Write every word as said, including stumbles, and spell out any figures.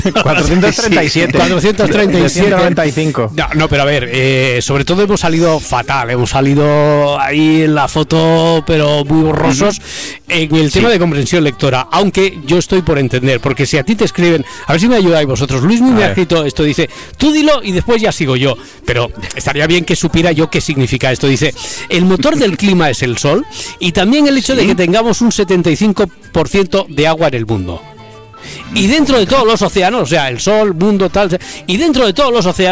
cuatrocientos treinta y siete. cuatrocientos treinta y siete. noventa y cinco. No, no, pero a ver, eh, sobre todo hemos salido fatal, hemos salido ahí en la foto, pero muy borrosos uh-huh. en el tema sí. de comprensión lectora, aunque yo estoy por entender, porque si a ti te escriben, a ver si me ayudáis vosotros, Luis me ha escrito esto, dice, tú dilo y después ya sigo yo, pero estaría bien que supiera yo qué significa esto. Dice, el motor del clima es el sol y también el hecho ¿Sí? de que tengamos un setenta y cinco por ciento de agua en el mundo. Y dentro de todos los océanos, o sea, el sol, mundo, tal, y dentro de todos los océanos